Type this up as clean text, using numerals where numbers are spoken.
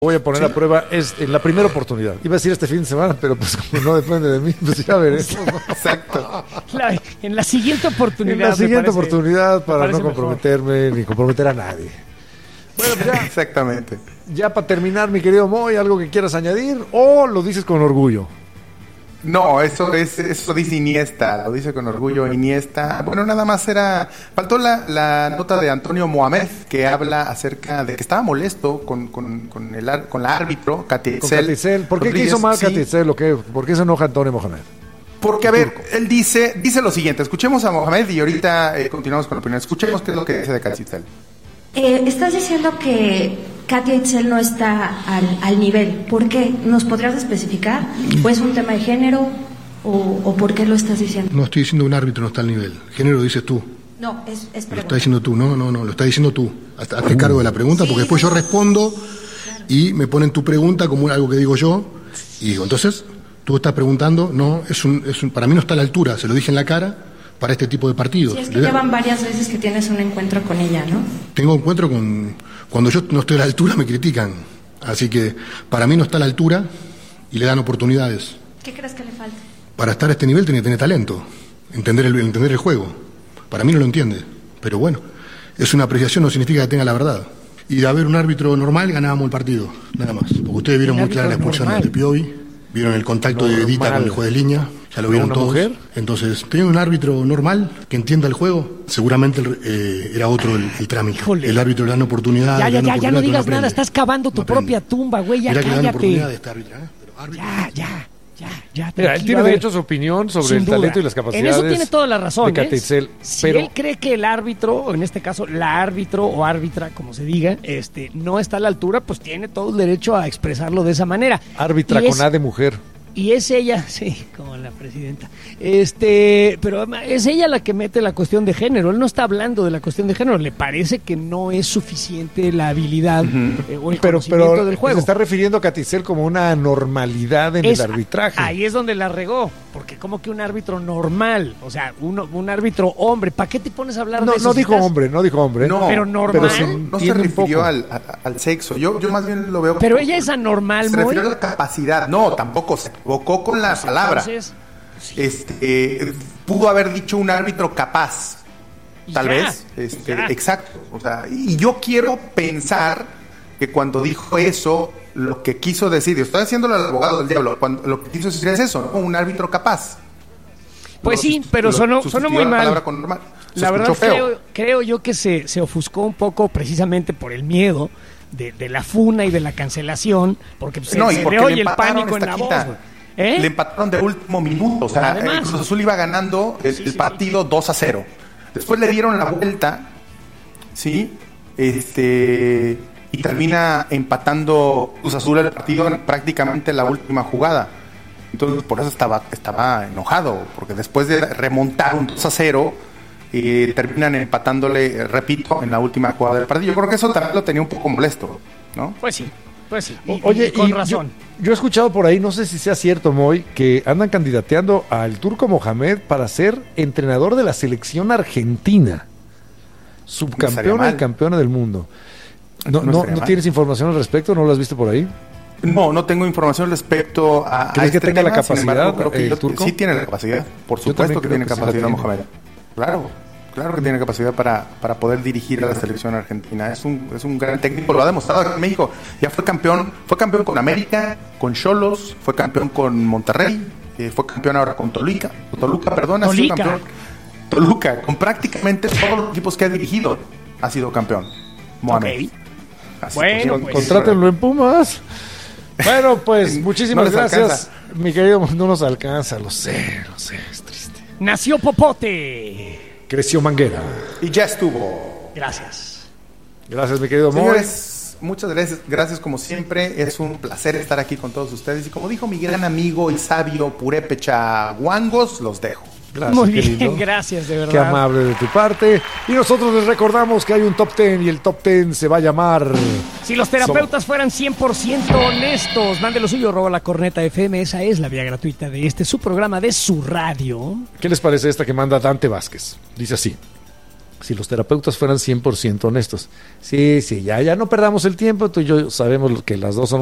voy a poner a prueba es en la primera oportunidad. Iba a decir este fin de semana, pero pues como no depende de mí, pues ya veremos. Exacto. En la siguiente oportunidad. En la siguiente oportunidad para no comprometerme ni comprometer a nadie. Bueno, pues ya. Exactamente. Ya para terminar, mi querido Moy, ¿algo que quieras añadir o lo dices con orgullo? No, eso dice Iniesta, lo dice con orgullo Iniesta. Bueno, nada más faltó la nota de Antonio Mohamed, que habla acerca de que estaba molesto con la árbitro, Katia Itzel. ¿Por qué hizo mal Katia Itzel? ¿Por qué se enoja Antonio Mohamed? Porque, a ver, él dice lo siguiente, escuchemos a Mohamed y ahorita continuamos con la opinión. Escuchemos qué es lo que dice de Katia Itzel. Estás diciendo que Katia Itzel no está al nivel. ¿Por qué? ¿Nos podrías especificar? ¿O es un tema de género? ¿O por qué lo estás diciendo? No estoy diciendo un árbitro no está al nivel. Género lo dices tú. No, es pregunta. Lo estás diciendo tú. No, lo estás diciendo tú. Hazte cargo de la pregunta, porque después yo respondo y me ponen tu pregunta como algo que digo yo. Y digo, entonces, tú estás preguntando, no, para mí no está a la altura, se lo dije en la cara. Para este tipo de partidos. Sí, es que llevan varias veces que tienes un encuentro con ella, ¿no? Tengo encuentro cuando yo no estoy a la altura me critican. Así que para mí no está a la altura y le dan oportunidades. ¿Qué crees que le falta? Para estar a este nivel tiene que tener talento, entender el juego. Para mí no lo entiende, pero bueno, es una apreciación, no significa que tenga la verdad. Y de haber un árbitro normal ganábamos el partido, nada más. Porque ustedes vieron muy clara la expulsión de Piovi, vieron el contacto de Edita con el juez de línea. Ya lo vieron todos. Mujer. Entonces, teniendo un árbitro normal que entienda el juego, seguramente era otro el trámite. Híjole. El árbitro le dan oportunidad. Ya no digas nada, estás cavando tu propia tumba, güey, ya cállate. Le dan oportunidad de este árbitro, Ya. Mira, él tiene derecho a su opinión sobre el talento y las capacidades. En eso tiene toda la razón. Si pero él cree que el árbitro, o en este caso la árbitro o árbitra, como se diga, no está a la altura, pues tiene todo el derecho a expresarlo de esa manera. Árbitra con A de mujer. Y es ella, sí, como la presidenta, pero es ella la que mete la cuestión de género. Él no está hablando de la cuestión de género, le parece que no es suficiente la habilidad o el conocimiento del juego. Se está refiriendo a Katia Itzel como una anormalidad en el arbitraje. Ahí es donde la regó, porque como que un árbitro normal, o sea, un árbitro hombre, ¿para qué te pones a hablar de eso? No dijo hombre. No, pero normal. Pero no se refirió al sexo, yo más bien lo veo. Pero ella es anormal, se refirió a la capacidad, no, tampoco se equivocó con la palabra. Entonces, pudo haber dicho un árbitro capaz, tal vez. Exacto. O sea, y yo quiero pensar que cuando dijo eso, lo que quiso decir, y estoy haciéndolo al abogado del diablo, lo que quiso decir es eso, ¿no? Un árbitro capaz. Pues sí, pero sonó muy mal. La verdad creo yo que se ofuscó un poco precisamente por el miedo de la funa y de la cancelación, porque se le oye el pánico en la voz. Le empataron de último minuto, o sea, Cruz Azul iba ganando el partido 2-0. Después le dieron la vuelta, ¿sí? Y termina empatando Cruz Azul el partido en prácticamente la última jugada. Entonces, por eso estaba enojado, porque después de remontar un 2-0, terminan empatándole, repito, en la última jugada del partido. Yo creo que eso también lo tenía un poco molesto, ¿no? Pues sí. Oye, con razón. Yo he escuchado por ahí, no sé si sea cierto, Moy, que andan candidateando al Turco Mohamed para ser entrenador de la selección argentina, subcampeona y campeona del mundo. ¿No tienes información al respecto? ¿No lo has visto por ahí? No tengo información respecto a ¿Crees que tenga la capacidad, embargo, creo que el Turco? Sí tiene la capacidad, por supuesto que tiene capacidad Mohamed. Claro que tiene capacidad para poder dirigir a la selección argentina. Es un gran técnico, lo ha demostrado en México. Ya fue campeón con América, con Xolos, fue campeón con Monterrey, fue campeón ahora con Toluca, con prácticamente todos los equipos que ha dirigido ha sido campeón. Mohamed. Bueno, pues contrátenlo en Pumas. Bueno, pues muchísimas gracias, mi querido. No nos alcanza, lo sé, es triste. Nació Popote. Creció Manguera. Y ya estuvo. Gracias, mi querido Moy. Señores, muchas gracias como siempre. Es un placer estar aquí con todos ustedes. Y como dijo mi gran amigo y sabio Purépecha Guangos, los dejo. Gracias, muy bien, gracias, de verdad. Qué amable de tu parte. Y nosotros les recordamos que hay un Top 10 y el Top 10 se va a llamar... Si los terapeutas fueran 100% honestos, mande lo suyo, @lacorneta FM. Esa es la vía gratuita de su programa, de su radio. ¿Qué les parece esta que manda Dante Vázquez? Dice así: Si los terapeutas fueran 100% honestos. Sí, ya no perdamos el tiempo, tú y yo sabemos que las dos son